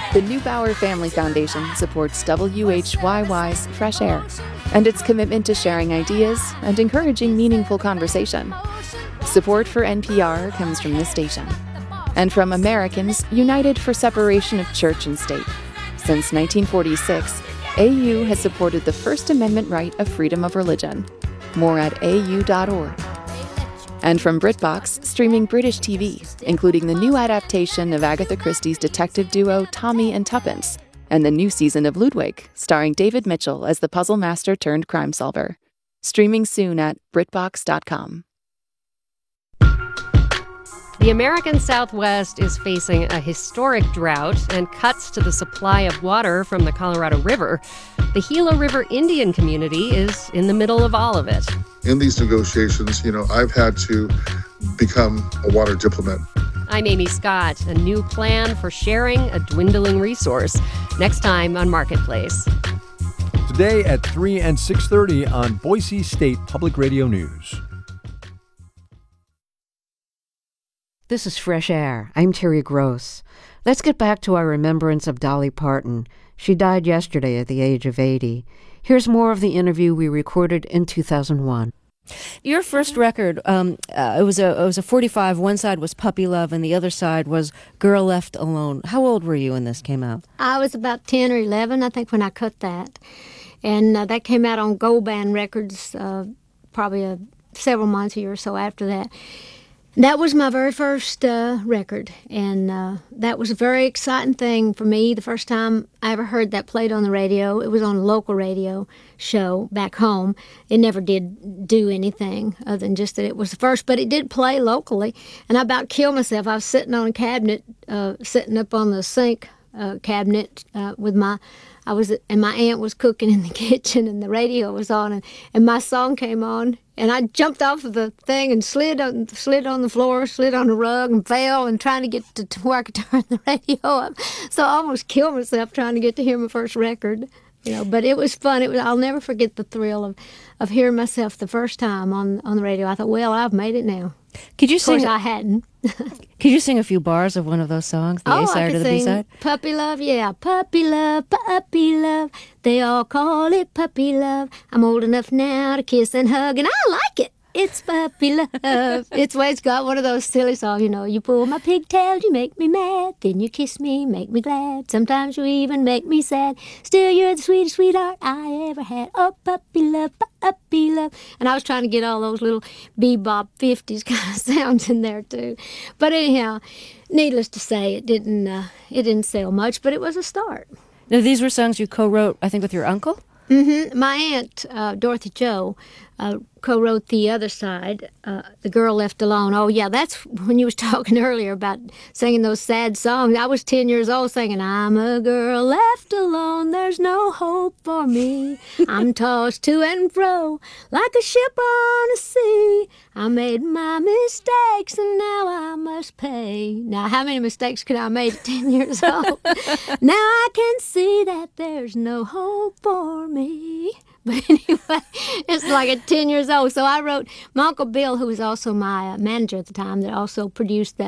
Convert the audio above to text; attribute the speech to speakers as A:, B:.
A: The Neubauer Family Foundation supports WHYY's Fresh Air and its commitment to sharing ideas and encouraging meaningful conversation. Support for NPR comes from this station and from Americans United for Separation of Church and State. Since 1946, AU has supported the First Amendment right of freedom of religion. More at au.org. And from BritBox, streaming British TV, including the new adaptation of Agatha Christie's detective duo Tommy and Tuppence, and the new season of Ludwig, starring David Mitchell as the puzzle master turned crime solver. Streaming soon at BritBox.com.
B: The American Southwest is facing a historic drought and cuts to the supply of water from the Colorado River. The Gila River Indian community is in the middle of all of it.
C: In these negotiations, I've had to become a water diplomat.
B: I'm Amy Scott. A new plan for sharing a dwindling resource. Next time on Marketplace.
D: Today at 3 and 6:30 on Boise State Public Radio News.
E: This is Fresh Air. I'm Terry Gross. Let's get back to our remembrance of Dolly Parton. She died yesterday at the age of 80. Here's more of the interview we recorded in 2001.
F: Your first record, it was a 45. One side was Puppy Love, and the other side was Girl Left Alone. How old were you when this came out?
G: I was about 10 or 11, I think, when I cut that. And that came out on Gold Band Records probably several months, a year or so after that. That was my very first record, and that was a very exciting thing for me. The first time I ever heard that played on the radio, it was on a local radio show back home. It never did do anything other than just that it was the first, but it did play locally, and I about killed myself. I was sitting on a cabinet, sitting up on the sink cabinet with my aunt was cooking in the kitchen, and the radio was on, and my song came on, and I jumped off of the thing and slid on the floor, slid on the rug, and fell, and trying to get to where I could turn the radio up. So I almost killed myself trying to get to hear my first record. But it was fun. I'll never forget the thrill of hearing myself the first time on the radio. I thought, well, I've made it now.
F: Could you sing?
G: Of course, I hadn't.
F: Could you sing a few bars of one of those songs, the A side or the B side?
G: Puppy Love, yeah, Puppy Love, Puppy Love. They all call it Puppy Love. I'm old enough now to kiss and hug, and I like it. It's Puppy Love. It's got one of those silly songs, You pull my pigtails, you make me mad. Then you kiss me, make me glad. Sometimes you even make me sad. Still, you're the sweetest sweetheart I ever had. Oh, Puppy Love, Puppy Love. And I was trying to get all those little bebop 50s kind of sounds in there, too. But anyhow, needless to say, it didn't sell much, but it was a start.
F: Now, these were songs you co-wrote, I think, with your uncle?
G: Mm-hmm. My aunt, Dorothy Jo, co-wrote the other side, The Girl Left Alone. Oh, yeah, that's when you was talking earlier about singing those sad songs. I was 10 years old singing, I'm a girl left alone, there's no hope for me. I'm tossed to and fro like a ship on a sea. I made my mistakes and now I must pay. Now, how many mistakes could I have made at 10 years old? Now I can see that there's no hope for me. But anyway, it's like at 10 years old. So I wrote, my Uncle Bill, who was also my manager at the time, that also produced that